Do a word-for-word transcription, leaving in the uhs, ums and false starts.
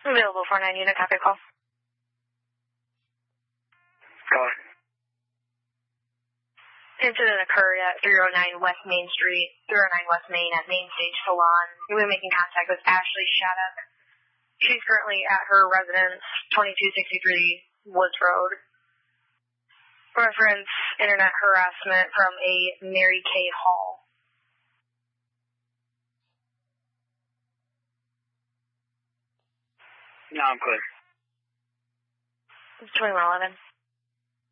Available four nine unit, copy call. Go ahead. Incident occurred at three oh nine West Main Street, three oh nine West Main at Main Stage Salon. You will be making contact with Ashley Shattuck. She's currently at her residence, twenty-two sixty-three Woods Road. Reference internet harassment from a Mary Kay Hall. No, I'm clear. twenty-one eleven.